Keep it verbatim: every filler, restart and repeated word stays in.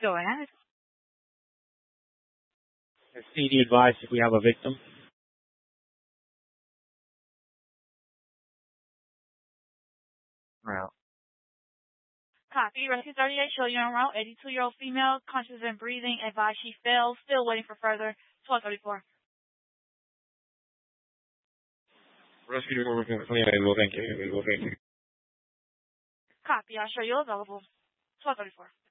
Go ahead. C D advice if we have a victim. Right. Copy. Rescue thirty-eight, show you en route. eighty-two-year-old female, conscious and breathing. Advise she fails. Still waiting for further. twelve thirty-four. Rescue, we're thank you. Thank you. Copy. I'll show you available. twelve thirty-four.